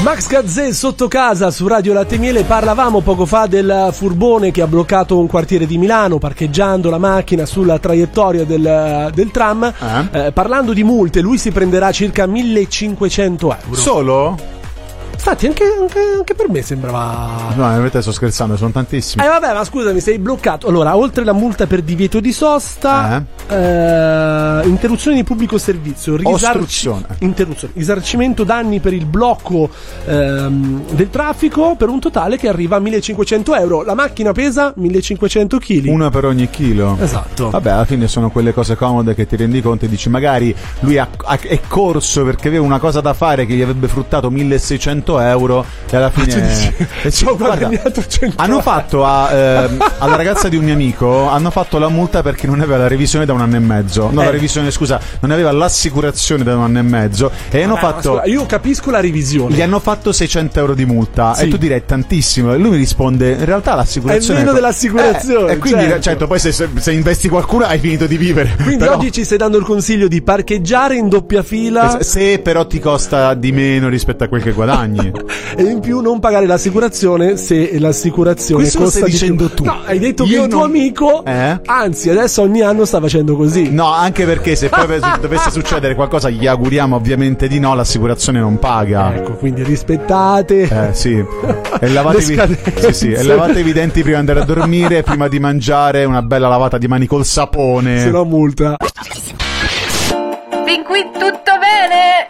Max Gazzè sotto casa su Radio Latte e Miele. Parlavamo poco fa del furbone che ha bloccato un quartiere di Milano parcheggiando la macchina sulla traiettoria del tram. Parlando di multe, lui si prenderà circa 1.500 euro. Solo? Infatti anche per me sembrava... No, in realtà sto scherzando, sono tantissimi. Vabbè, ma scusami, sei bloccato. Allora, oltre la multa divieto di sosta, interruzione di pubblico servizio, interruzione, risarcimento danni per il blocco del traffico, per un totale che arriva a 1.500 euro. La macchina pesa 1.500 kg. Una per ogni chilo. Esatto. Vabbè, alla fine sono quelle cose comode che ti rendi conto e dici magari lui è corso perché aveva una cosa da fare che gli avrebbe fruttato 1.600 euro e alla fine hanno fatto alla ragazza di un mio amico, hanno fatto la multa perché non aveva la revisione da un anno e mezzo, no, la revisione, scusa, non aveva l'assicurazione da un anno e mezzo e hanno fatto, scusa, io capisco la revisione, gli hanno fatto 600 euro di multa, sì. E tu direi tantissimo, e lui mi risponde in realtà l'assicurazione è meno dell'assicurazione, e quindi certo poi se investi qualcuno hai finito di vivere. Quindi però oggi ci stai dando il consiglio di parcheggiare in doppia fila, se però ti costa di meno rispetto a quel che guadagni. E in più non pagare l'assicurazione se l'assicurazione questo costa lo stai di dicendo più. tu. No, hai detto che il tuo amico anzi adesso ogni anno sta facendo così. No, anche perché se poi dovesse succedere qualcosa, gli auguriamo ovviamente di no, l'assicurazione non paga. Ecco, quindi rispettate sì. E lavatevi e lavatevi i denti prima di andare a dormire, prima di mangiare una bella lavata di mani col sapone. Se no multa. Fin qui tutto bene?